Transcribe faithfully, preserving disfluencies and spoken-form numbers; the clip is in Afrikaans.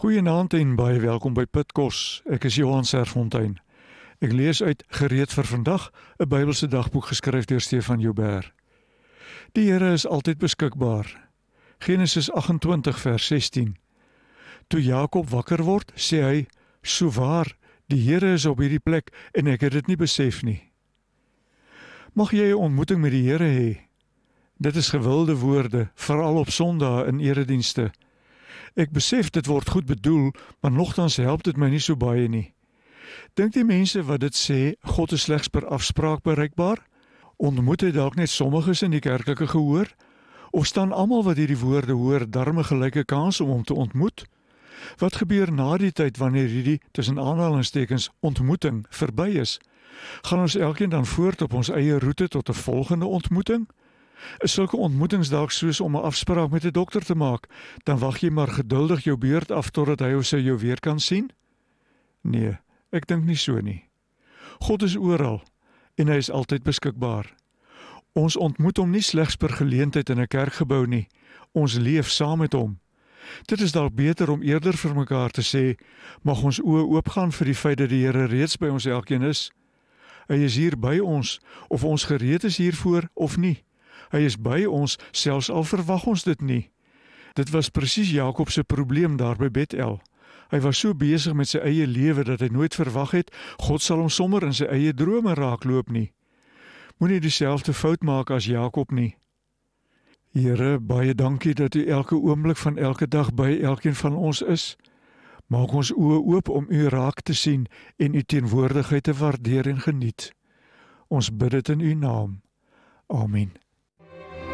Goeienaand en baie welkom by Pitkos. Ek is Johan Serfontein. Ek lees uit Gereed vir vandag, 'n Bybelse dagboek geskryf deur Stefan Joubert. Die Here is altyd beskikbaar. Genesis agt-en-twintig vers sestien. Toe Jakob wakker word, sê hy: "Souwaar, die Here is op hierdie plek en ek het dit nie besef nie." Mag jy 'n ontmoeting met die Here hê? Dit is gewilde woorde, veral op Sondae in eredienste. Ek besef dit word goed bedoel, maar nogtans help dit my nie so baie nie. Dink die mense wat dit sê, God is slegs per afspraak bereikbaar? Ontmoet hy dalk net sommiges in die kerklike gehoor? Of staan almal wat hierdie woorde hoor darm 'n gelyke kans om hom te ontmoet? Wat gebeur na die tyd wanneer hierdie tussen aanhalingstekens ontmoeting verby is? Gaan ons elkeen dan voort op ons eie roete tot 'n volgende ontmoeting? Is sulke ontmoetings dalk soos om 'n afspraak met 'n dokter te maak, dan wag jy maar geduldig jou beurt af totdat hy of sy jou weer kan sien? Nee, ek dink nie so nie. God is oral en hy is altyd beskikbaar. Ons ontmoet hom nie slegs per geleentheid in 'n kerkgebou nie, ons leef saam met hom. Dit is dalk beter om eerder vir mekaar te sê, mag ons oë oopgaan vir die feit dat die Here reeds by ons elkeen is. Hy is hier by ons, of ons gereed is hiervoor of nie. Hy is by ons, selfs al verwag ons dit nie. Dit was presies Jakob se probleem daar by Bethel. Hy was so besig met sy eie lewe dat hy nooit verwag het, God sal hom sommer in sy eie drome raakloop nie. Moenie dieselfde fout maak as Jakob nie. Here, baie dankie dat U elke oomblik van elke dag by elkeen van ons is. Maak ons oë oop om U raak te sien en U teenwoordigheid te waardeer en geniet. Ons bid dit in U naam. Amen.